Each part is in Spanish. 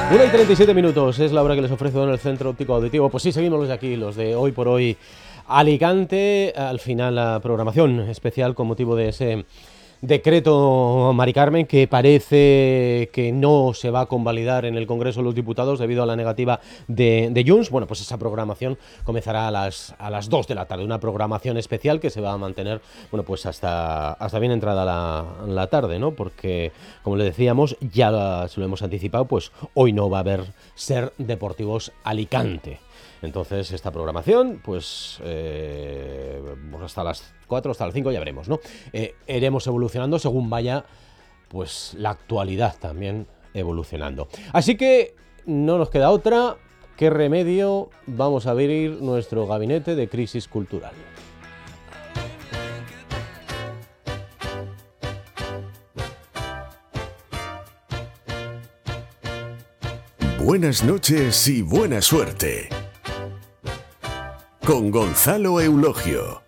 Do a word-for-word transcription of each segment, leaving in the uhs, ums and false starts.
una y treinta y siete minutos es la hora que les ofrezco en el Centro Óptico Auditivo. Pues sí, seguimos los de aquí, los de Hoy por Hoy Alicante. Al final la programación especial con motivo de ese decreto, Mari Carmen, que parece que no se va a convalidar en el Congreso de los Diputados debido a la negativa de, de Junts. Bueno, pues esa programación comenzará a las, a las dos de la tarde, una programación especial que se va a mantener, bueno, pues hasta, hasta bien entrada la, la tarde, ¿no? Porque, como le decíamos, ya se lo hemos anticipado, pues hoy no va a haber Ser Deportivos Alicante. Entonces, esta programación, pues, eh, pues hasta las cuatro, hasta las cinco ya veremos, ¿no? Eh, iremos evolucionando según vaya, pues, la actualidad también evolucionando. Así que no nos queda otra, ¿qué remedio? Vamos a abrir nuestro gabinete de crisis cultural. Buenas noches y buena suerte. Con Gonzalo Eulogio.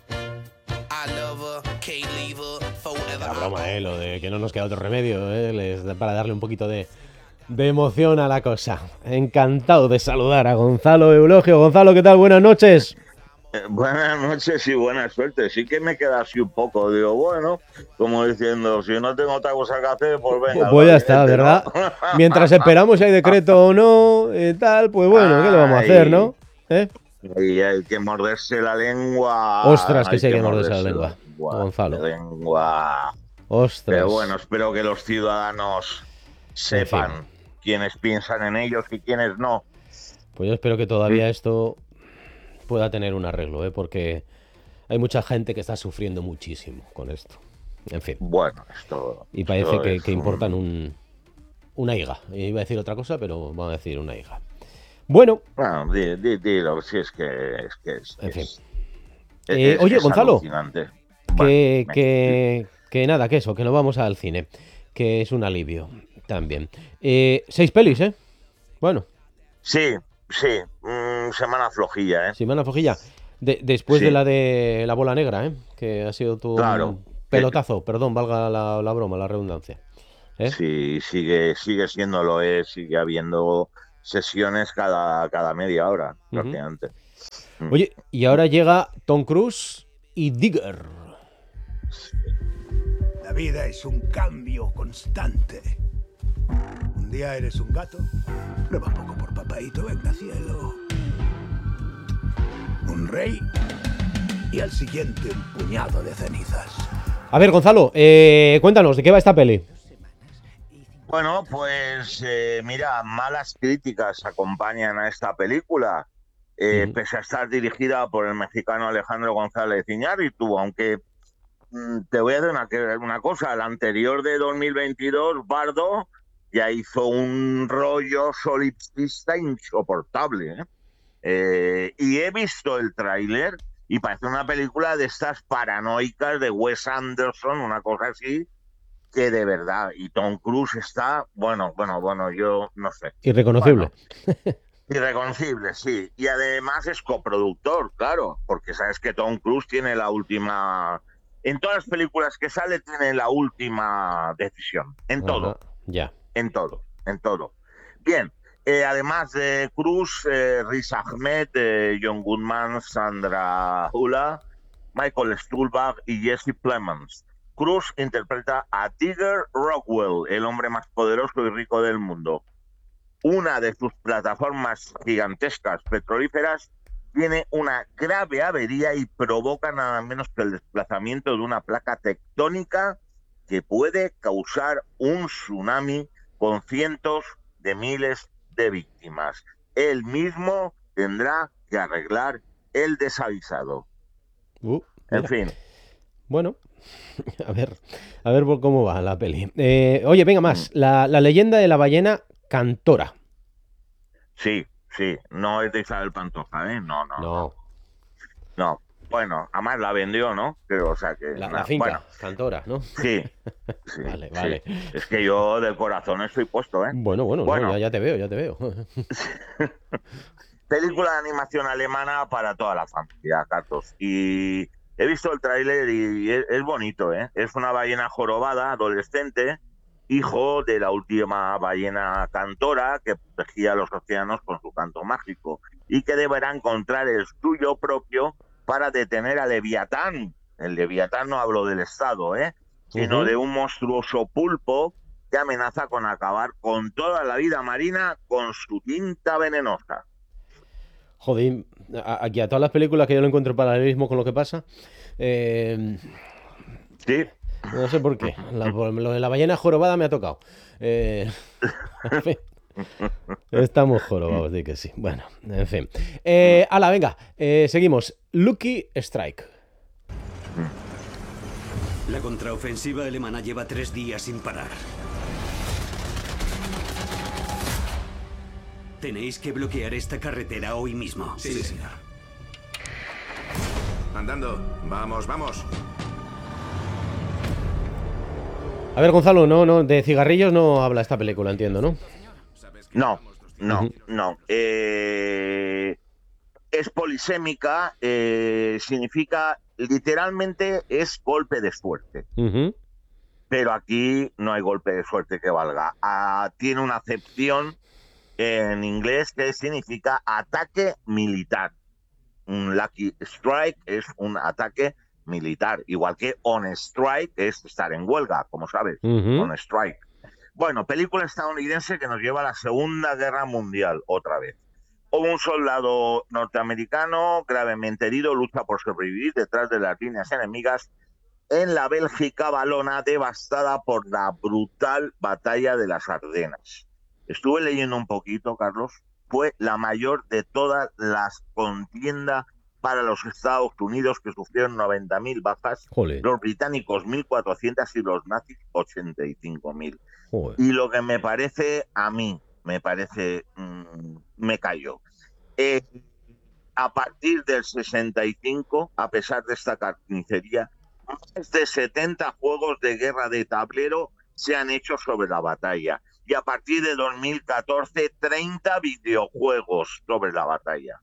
La broma, ¿eh? Lo de que no nos queda otro remedio, ¿eh? Les, para darle un poquito de, de emoción a la cosa. Encantado de saludar a Gonzalo Eulogio. Gonzalo, ¿qué tal? Buenas noches. Eh, buenas noches y buena suerte. Sí que me queda así un poco, digo, bueno, como diciendo, si no tengo otra cosa que hacer, pues venga. Pues ya está, ¿verdad? ¿No? Mientras esperamos si hay decreto o no, eh, tal, pues bueno, ¿qué le vamos a hacer, no? ¿Eh? Y hay que morderse la lengua. Ostras, que sí hay que morderse la lengua, la lengua Gonzalo. La lengua. Ostras. Pero bueno, espero que los ciudadanos sepan en fin. quiénes piensan en ellos y quiénes no. Pues yo espero que todavía esto pueda tener un arreglo, ¿eh? Porque hay mucha gente que está sufriendo muchísimo con esto. En fin. Bueno, esto. Y parece esto que, es que importan un... un, una higa. Iba a decir otra cosa, pero vamos a decir una higa. Bueno. Bueno, di, di, dilo, si es que es. Que es, en fin. Es, eh, es, oye, es Gonzalo. Alucinante. Que, Bueno, que, que nada, que eso, que no vamos al cine. Que es un alivio también. Eh, seis pelis, ¿eh? Bueno. Sí, sí. Mm, semana flojilla, ¿eh? Semana flojilla. De, después Sí. de la de la bola negra, ¿eh? Que ha sido tu Claro. pelotazo, que... perdón, valga la, la broma, la redundancia. ¿Eh? Sí, sigue, sigue siéndolo, ¿eh? Sigue habiendo sesiones cada, cada media hora, uh-huh. prácticamente. Oye, y ahora llega Tom Cruise y Digger. La vida es un cambio constante. Un día eres un gato, prueba un poco por papaíto, venga cielo. Un rey y al siguiente un puñado de cenizas. A ver, Gonzalo, eh, cuéntanos, ¿de qué va esta peli? Bueno, pues eh, mira, malas críticas acompañan a esta película, eh, uh-huh. pese a estar dirigida por el mexicano Alejandro González Iñárritu, aunque mm, te voy a decir una, una cosa, la anterior de dos mil veintidós, Bardo, ya hizo un rollo solipsista insoportable, ¿eh? Eh, y he visto el tráiler y parece una película de estas paranoicas de Wes Anderson, una cosa así, que de verdad, y Tom Cruise está, bueno, bueno, bueno, yo no sé. Irreconocible. Bueno, irreconocible, sí. Y además es coproductor, claro, porque sabes que Tom Cruise tiene la última... En todas las películas que sale tiene la última decisión. En Ajá, todo. Ya. En todo, en todo. Bien, eh, además de Cruise, eh, Riz Ahmed, eh, John Goodman, Sandra Hula, Michael Stuhlbarg y Jesse Plemons. Cruise interpreta a Digger Rockwell, el hombre más poderoso y rico del mundo. Una de sus plataformas gigantescas petrolíferas tiene una grave avería y provoca nada menos que el desplazamiento de una placa tectónica que puede causar un tsunami con cientos de miles de víctimas. Él mismo tendrá que arreglar el desaguisado. Uh, en fin. Bueno, a ver, a ver cómo va la peli. Eh, oye, venga más, la, la leyenda de la ballena cantora. Sí, sí, no es de Isabel Pantoja, ¿eh? No, no, no. No, no. Bueno, además la vendió, ¿no? Pero, o sea que... La, no. la finca, bueno, cantora, ¿no? Sí, sí. Vale, sí. vale. Es que yo del corazón estoy puesto, ¿eh? Bueno, bueno, bueno. No, ya, ya te veo, ya te veo. Película de animación alemana para toda la familia, Carlos. Y he visto el tráiler y es, es bonito, ¿eh? Es una ballena jorobada, adolescente, hijo de la última ballena cantora que protegía los océanos con su canto mágico y que deberá encontrar el suyo propio para detener a Leviatán. El Leviatán no hablo del Estado, ¿eh? sino Uh-huh. de un monstruoso pulpo que amenaza con acabar con toda la vida marina con su tinta venenosa. Joder, a- aquí a todas las películas que yo le encuentro paralelismo con lo que pasa, eh, Sí, no sé por qué. La- lo de la ballena jorobada me ha tocado. Eh, en fin, estamos jorobados, di que sí. Bueno, en fin. Eh, ala, venga, eh, seguimos. Lucky Strike. La contraofensiva alemana lleva tres días sin parar. Tenéis que bloquear esta carretera hoy mismo. Sí, señor. Andando. Vamos, vamos. A ver, Gonzalo, no, no, de cigarrillos no habla esta película, entiendo, ¿no? no, no, no. Eh, es polisémica, eh, significa, literalmente, es golpe de suerte. Ujú. Pero aquí no hay golpe de suerte que valga. Ah, tiene una acepción en inglés que significa ataque militar. Un lucky strike es un ataque militar, igual que on strike es estar en huelga, como sabes, Ujú. on strike. Bueno, película estadounidense que nos lleva a la Segunda Guerra Mundial otra vez. Un soldado norteamericano gravemente herido lucha por sobrevivir detrás de las líneas enemigas en la Bélgica valona devastada por la brutal batalla de las Ardenas. Estuve leyendo un poquito, Carlos, fue la mayor de todas las contiendas para los Estados Unidos, que sufrieron noventa mil bajas, Joder. los británicos mil cuatrocientas y los nazis ochenta y cinco mil. Joder. Y lo que me parece, a mí, me parece, mmm, me cayó. Eh, a partir del sesenta y cinco, a pesar de esta carnicería, más de setenta juegos de guerra de tablero se han hecho sobre la batalla. Y a partir de dos mil catorce, treinta videojuegos sobre la batalla.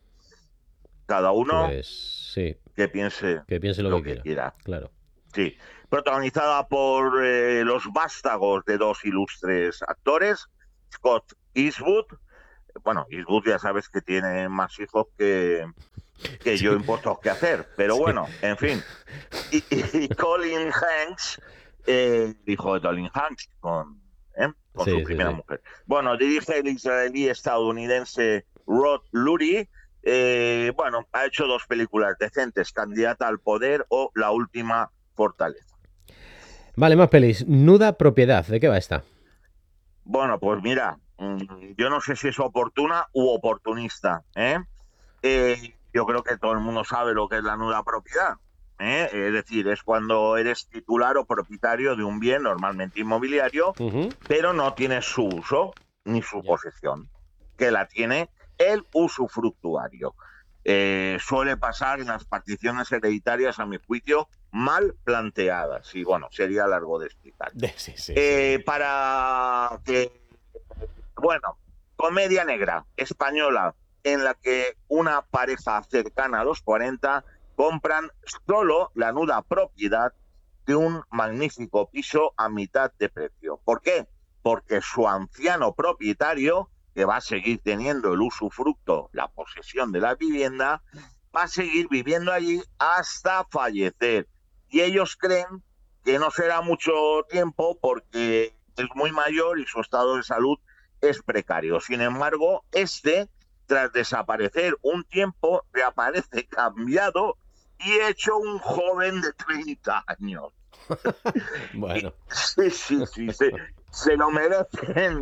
Cada uno Pues sí, que piense que piense lo, lo que, que quiera. quiera. Claro. Sí, protagonizada por eh, los vástagos de dos ilustres actores, Scott Eastwood. Bueno, Eastwood ya sabes que tiene más hijos que, que Sí. yo impuestos que hacer, pero Sí. bueno, en fin. Y, y, y Colin Hanks, eh, hijo de Colin Hanks, con, ¿eh? con Sí, su sí, primera sí. mujer. Bueno, dirige el israelí estadounidense Rod Lurie. Eh, bueno, ha hecho dos películas decentes, Candidata al Poder o La Última Fortaleza. Vale, más pelis. Nuda Propiedad. ¿De qué va esta? Bueno, pues mira, yo no sé si es oportuna u oportunista, ¿eh? Eh, yo creo que todo el mundo sabe lo que es la nuda propiedad, ¿eh? Es decir, es cuando eres titular o propietario de un bien, normalmente inmobiliario, Ujú. pero no tienes su uso ni su Ya. posesión, que la tiene el usufructuario. Eh, suele pasar en las particiones hereditarias, a mi juicio, mal planteadas. Y bueno, sería largo de explicar. De- sí, sí, sí. Eh, para que, bueno, comedia negra española en la que una pareja cercana a los cuarenta compran solo la nuda propiedad de un magnífico piso a mitad de precio. ¿Por qué? Porque su anciano propietario, que va a seguir teniendo el usufructo, la posesión de la vivienda, va a seguir viviendo allí hasta fallecer. Y ellos creen que no será mucho tiempo porque es muy mayor y su estado de salud es precario. Sin embargo, este, tras desaparecer un tiempo, reaparece cambiado y hecho un joven de treinta años. Bueno, Sí, sí, sí, se, se lo merecen.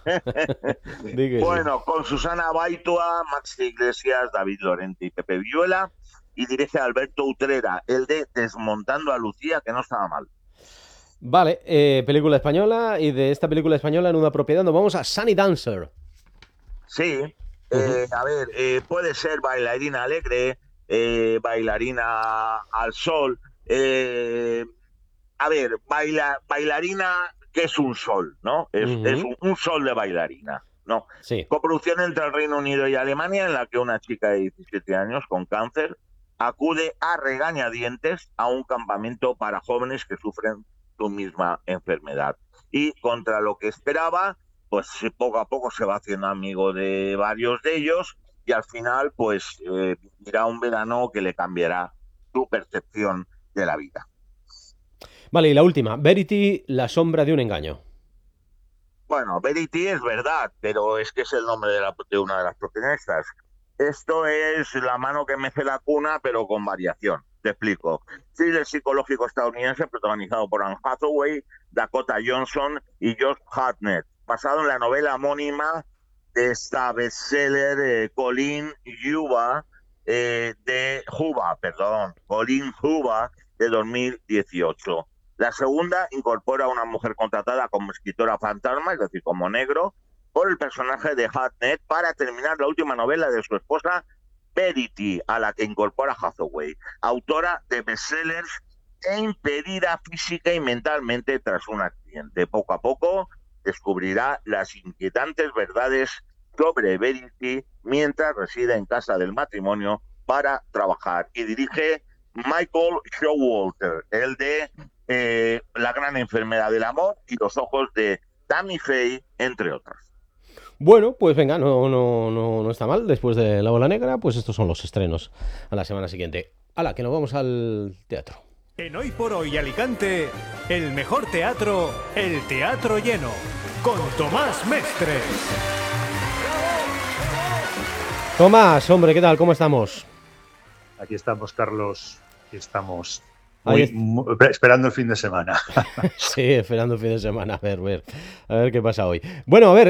di que sí. Bueno, con Susana Baitua, Maxi Iglesias, David Lorente y Pepe Villuela, y dirige a Alberto Utrera, el de Desmontando a Lucía, que no estaba mal. Vale, eh, película española. Y de esta película española, Nuda Propiedad, nos vamos a Sunny Dancer. Sí, eh, a ver, eh, puede ser bailarina alegre, eh, bailarina al sol. Eh, a ver, baila, bailarina, que es un sol, ¿no? Es, Ujú. es un, un sol de bailarina, ¿no? Sí. Coproducción entre el Reino Unido y Alemania, en la que una chica de diecisiete años con cáncer acude a regañadientes a un campamento para jóvenes que sufren su misma enfermedad. y contra lo que esperaba, pues poco a poco se va haciendo amigo de varios de ellos y al final pues eh, vivirá un verano que le cambiará su percepción de la vida. Vale, y la última, Verity, la sombra de un engaño. Bueno, Verity es verdad, pero es que es el nombre de, la, de una de las protagonistas. Esto es La mano que mece la cuna, pero con variación. Te explico. Thriller psicológico estadounidense protagonizado por Anne Hathaway, Dakota Johnson y Josh Hartnett, basado en la novela homónima de esta bestseller eh, Colleen Hoover, eh, de Hoover, perdón, Colleen Hoover, de dos mil dieciocho. La segunda incorpora a una mujer contratada como escritora fantasma, es decir, como negro, por el personaje de Hartnett para terminar la última novela de su esposa, Verity, a la que incorpora Hathaway, autora de bestsellers e impedida física y mentalmente tras un accidente. Poco a poco descubrirá las inquietantes verdades sobre Verity mientras reside en casa del matrimonio para trabajar. Y dirige Michael Showalter, el de eh, La gran enfermedad del amor y Los ojos de Tammy Faye, entre otras. Bueno, pues venga, no, no, no, no está mal. Después de La Bola Negra, pues estos son los estrenos a la semana siguiente. ¡Hala, que nos vamos al teatro! En Hoy por Hoy Alicante, el mejor teatro, el Teatro Lleno, con Tomás Mestre. Tomás, hombre, ¿qué tal? ¿Cómo estamos? Aquí estamos, Carlos. Aquí estamos. Muy, Muy, muy, esperando el fin de semana. Sí, esperando el fin de semana. A ver, a ver, a ver qué pasa hoy. Bueno, a ver,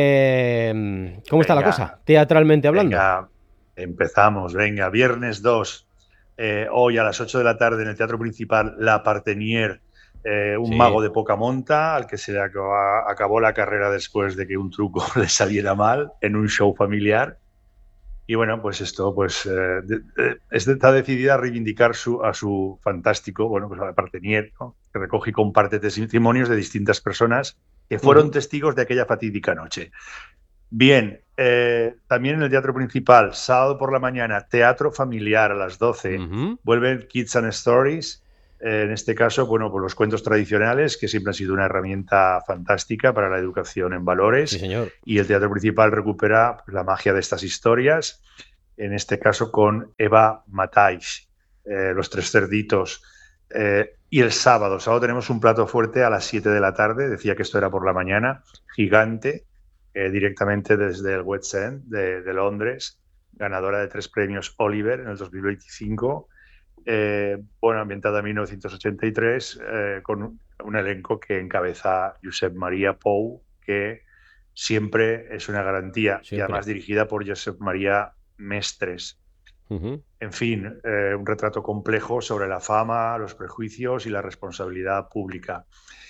eh, ¿cómo está venga, la cosa? Teatralmente hablando. Venga, empezamos. Venga, viernes dos. Eh, hoy a las ocho de la tarde en el Teatro Principal, La Partenier, eh, un sí. mago de poca monta, al que se le acabó, acabó la carrera después de que un truco le saliera mal en un show familiar. Y bueno, pues esto pues eh, de, de, está decidida a reivindicar su, a su fantástico, bueno, pues a la Partenier, ¿no? Que recoge y comparte testimonios de distintas personas que fueron uh-huh. testigos de aquella fatídica noche. Bien, eh, también en el Teatro Principal, sábado por la mañana, teatro familiar a las doce, uh-huh. vuelven Kids and Stories. Eh, en este caso, bueno, pues los cuentos tradicionales, que siempre han sido una herramienta fantástica para la educación en valores. Sí, señor. Y el Teatro Principal recupera la magia de estas historias, en este caso con Eva Matais, eh, Los Tres Cerditos. Eh, y el sábado, el sábado tenemos un plato fuerte a las siete de la tarde, decía que esto era por la mañana, Gigante, eh, directamente desde el West End de, de Londres, ganadora de tres premios Oliver en el dos mil veinticinco. Eh, bueno, ambientada en mil novecientos ochenta y tres, eh, con un, un elenco que encabeza Josep Maria Pou, que siempre es una garantía, siempre. Y además dirigida por Josep Maria Mestres. Uh-huh. En fin, eh, un retrato complejo sobre la fama, los prejuicios y la responsabilidad pública.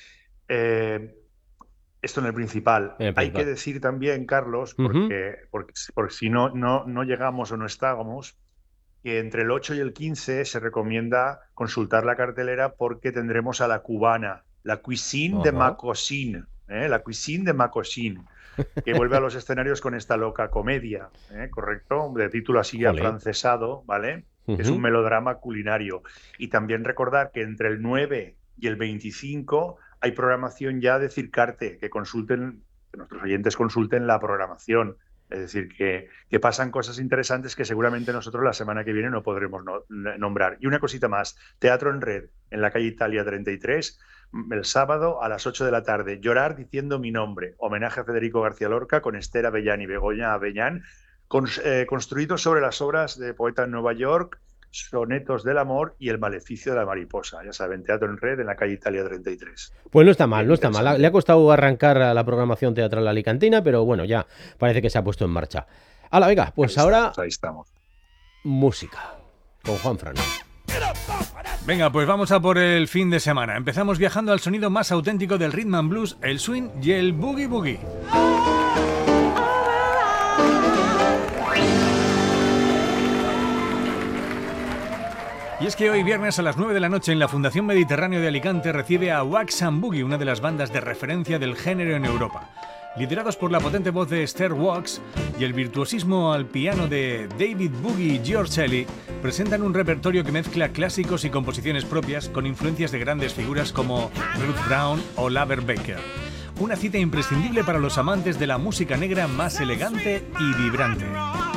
Eh, esto en el Principal. El Hay principal. que decir también, Carlos, porque, uh-huh. porque, porque si no, no, no llegamos o no estábamos, que entre el ocho y el quince se recomienda consultar la cartelera porque tendremos a La Cubana, la Cuisine uh-huh. de Macosín, ¿eh? la Cuisine de Macosín, que vuelve a los escenarios con esta loca comedia, ¿eh? correcto, de título así Olé. afrancesado, ¿vale? Uh-huh. Es un melodrama culinario. Y también recordar que entre el nueve y el veinticinco hay programación ya de Circarte, que consulten, que nuestros oyentes consulten la programación. Es decir, que, que pasan cosas interesantes que seguramente nosotros la semana que viene no podremos no, nombrar. Y una cosita más, Teatro en Red, en la calle Italia treinta y tres, el sábado a las ocho de la tarde, Llorar diciendo mi nombre, homenaje a Federico García Lorca con Esther Avellán y Begoña Avellán, con, eh, construido sobre las obras de poeta en Nueva York, Sonetos del amor y El maleficio de la mariposa. Ya saben, Teatro en Red en la calle Italia treinta y tres. Pues no está mal, no está mal. Le ha costado arrancar a la programación teatral alicantina, pero bueno, ya parece que se ha puesto en marcha. Hala, venga, pues ahí ahora... Estamos, ahí estamos. Música, con Juanfran. Venga, pues vamos a por el fin de semana. Empezamos viajando al sonido más auténtico del rhythm and blues, el swing y el boogie boogie. Y es que hoy viernes a las nueve de la noche en la Fundación Mediterráneo de Alicante recibe a Wax and Boogie, una de las bandas de referencia del género en Europa. liderados por la potente voz de Esther Walks y el virtuosismo al piano de David Boogie Giorcelli, presentan un repertorio que mezcla clásicos y composiciones propias con influencias de grandes figuras como Ruth Brown o Laver Baker. Una cita imprescindible para los amantes de la música negra más elegante y vibrante.